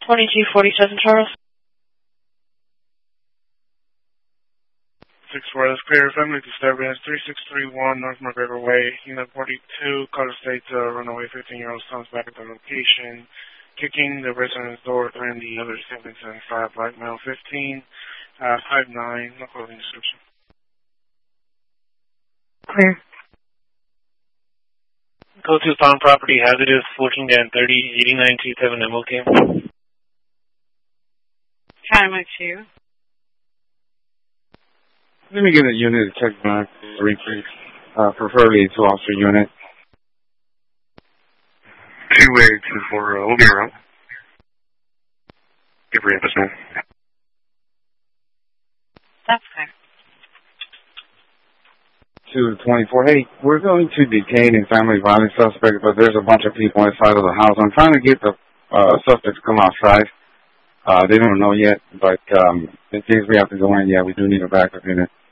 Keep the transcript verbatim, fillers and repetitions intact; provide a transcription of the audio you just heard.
twenty-two forty-seven, Charles. six four, that's clear. Family disturbance, three six three one North McGregor Way, Unit forty-two, Color State, uh, runaway fifteen-year-old son's back at the location, kicking the resident's door, and the other seven seventy-five, black male, fifteen, uh, five nine, no clothing description. Clear. Go to found property, hazardous, fourteen and thirty, eighty-nine twenty-seven M O K. China two. Let me get a unit to check back, three three, uh, preferably a two-officer unit. two eight two four, uh, we'll be around. Give reimbursement. That's clear. two twenty-four, hey, we're going to detain a family violence suspect, but there's a bunch of people inside of the house. I'm trying to get the uh, suspect to come outside. Uh, they don't know yet, but um, in case we have to go in, yeah, we do need a backup unit.